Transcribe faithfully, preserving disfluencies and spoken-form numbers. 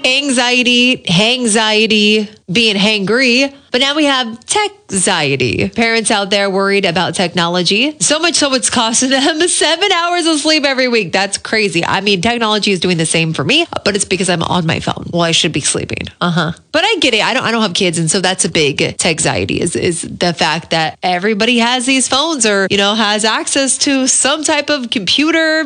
anxiety, hangxiety, being hangry. But now we have tech-xiety. Parents out there worried about technology. So much so it's costing them seven hours of sleep every week. That's crazy. I mean, technology is doing the same for me, but it's because I'm on my phone. Well, I should be sleeping. Uh-huh. But I get it. I don't I don't have kids. And so that's a big tech-xiety is, is the fact that everybody has these phones or, you know, has access to some type of computer,